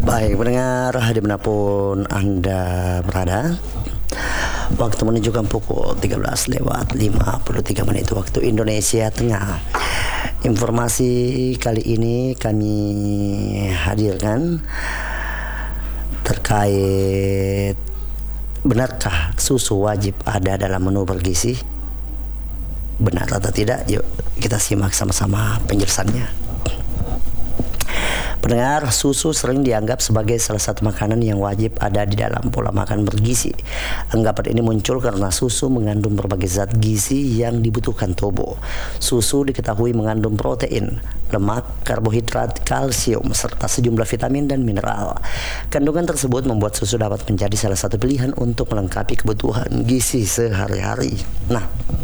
Baik pendengar dimanapun Anda berada, waktu menunjukkan pukul 13:53 waktu Indonesia Tengah. Informasi kali ini kami hadirkan terkait benarkah susu wajib ada dalam menu bergizi? Benar atau tidak? Yuk kita simak sama-sama penjelasannya. Pendengar, susu sering dianggap sebagai salah satu makanan yang wajib ada di dalam pola makan bergizi. Anggapan ini muncul karena susu mengandung berbagai zat gizi yang dibutuhkan tubuh. Susu diketahui mengandung protein, lemak, karbohidrat, kalsium, serta sejumlah vitamin dan mineral. Kandungan tersebut membuat susu dapat menjadi salah satu pilihan untuk melengkapi kebutuhan gizi sehari-hari. Nah,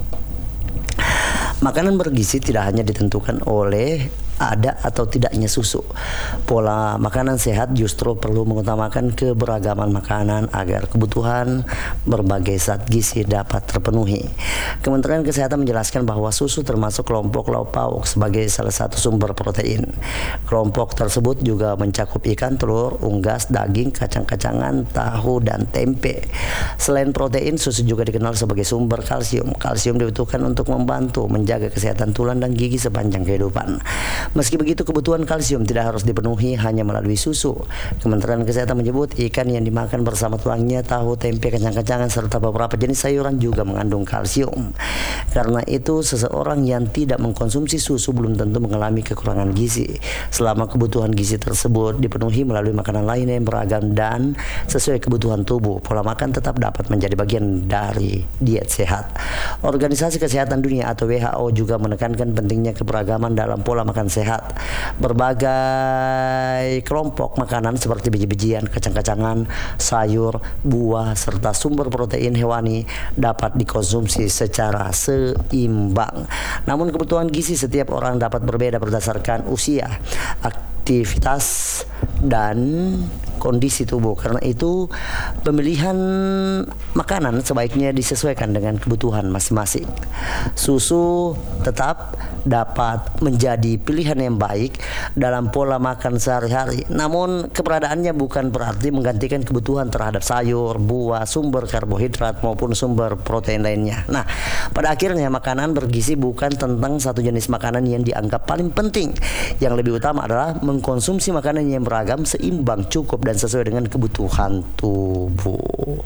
makanan bergizi tidak hanya ditentukan oleh ada atau tidaknya susu. Pola makanan sehat justru perlu mengutamakan keberagaman makanan agar kebutuhan berbagai zat gizi dapat terpenuhi. Kementerian Kesehatan menjelaskan bahwa susu termasuk kelompok lauk pauk sebagai salah satu sumber protein. Kelompok tersebut juga mencakup ikan, telur, unggas, daging, kacang-kacangan, tahu, dan tempe. Selain protein, susu juga dikenal sebagai sumber kalsium. Kalsium dibutuhkan untuk membantu menjaga kesehatan tulang dan gigi sepanjang kehidupan. Meski begitu, kebutuhan kalsium tidak harus dipenuhi hanya melalui susu. Kementerian Kesehatan menyebut ikan yang dimakan bersama tulangnya, tahu, tempe, kacang-kacangan, serta beberapa jenis sayuran juga mengandung kalsium. Karena itu, seseorang yang tidak mengkonsumsi susu belum tentu mengalami kekurangan gizi. Selama kebutuhan gizi tersebut dipenuhi melalui makanan lain yang beragam dan sesuai kebutuhan tubuh, pola makan tetap dapat menjadi bagian dari diet sehat. Organisasi Kesehatan Dunia atau WHO juga menekankan pentingnya keberagaman dalam pola makan sehat. Berbagai kelompok makanan seperti biji-bijian, kacang-kacangan, sayur, buah, serta sumber protein hewani dapat dikonsumsi secara seimbang. Namun kebutuhan gizi setiap orang dapat berbeda berdasarkan usia, aktivitas, dan kondisi tubuh. Karena itu, pemilihan makanan sebaiknya disesuaikan dengan kebutuhan masing-masing. Susu tetap dapat menjadi pilihan yang baik dalam pola makan sehari-hari. Namun, keberadaannya bukan berarti menggantikan kebutuhan terhadap sayur, buah, sumber karbohidrat maupun sumber protein lainnya. Nah, pada akhirnya makanan bergizi bukan tentang satu jenis makanan yang dianggap paling penting. Yang lebih utama adalah mengkonsumsi makanan yang beragam, seimbang, cukup, dan sesuai dengan kebutuhan tubuh.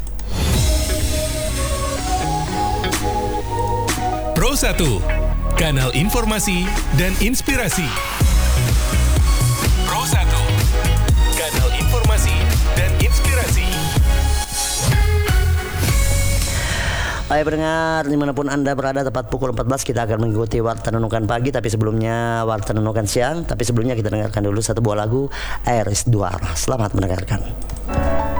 Pro 1, kanal informasi dan inspirasi. Pro 1, kanal informasi dan inspirasi. Baik pendengar, dimanapun Anda berada, tepat pukul 14 kita akan mengikuti Warta Nunukan Pagi. Tapi sebelumnya Warta Nunukan Siang. Tapi sebelumnya kita dengarkan dulu satu buah lagu Iris Duara. Selamat mendengarkan.